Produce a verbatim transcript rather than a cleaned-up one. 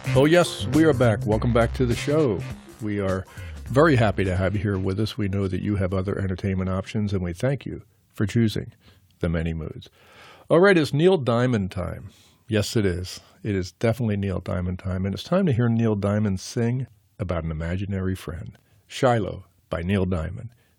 Oh, yes, we are back. Welcome back to the show. We are very happy to have you here with us. We know that you have other entertainment options, and we thank you for choosing the many moods. All right, it's Neil Diamond time. Yes, it is. It is definitely Neil Diamond time, and it's time to hear Neil Diamond sing about an imaginary friend. Shiloh by Neil Diamond.